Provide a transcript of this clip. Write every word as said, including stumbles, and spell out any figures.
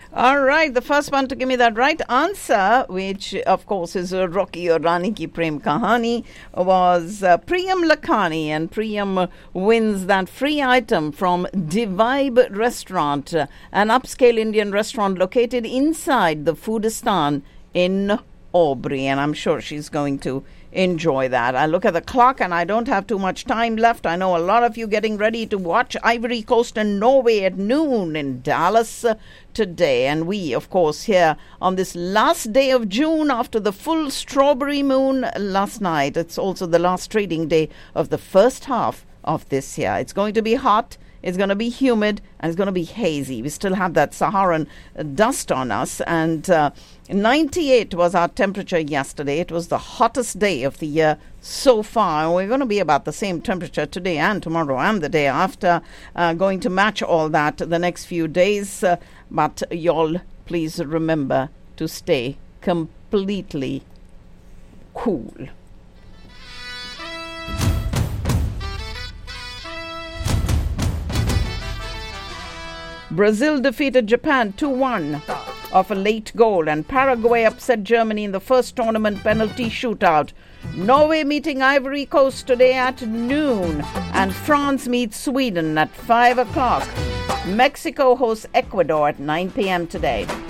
All right, the first one to give me that right answer, which of course is uh, Rocky or Rani Ki Prem Kahani, was uh, Priyam Lakhani, and Priyam wins that free item from Divibe Restaurant, uh, an upscale Indian restaurant located inside the Foodistan in Aubrey, and I'm sure she's going to enjoy that. I look at the clock and I don't have too much time left. I know a lot of you getting ready to watch Ivory Coast and Norway at noon in Dallas uh, today. And we, of course, here on this last day of June after the full strawberry moon last night. It's also the last trading day of the first half of this year. It's going to be hot. It's going to be humid, and it's going to be hazy. We still have that Saharan uh, dust on us, and uh, ninety-eight was our temperature yesterday. It was the hottest day of the year so far, and we're going to be about the same temperature today and tomorrow and the day after, uh, going to match all that the next few days. Uh, but y'all, please remember to stay completely cool. Brazil defeated Japan two one off a late goal, and Paraguay upset Germany in the first tournament penalty shootout. Norway meeting Ivory Coast today at noon, and France meets Sweden at five o'clock. Mexico hosts Ecuador at nine p.m. today.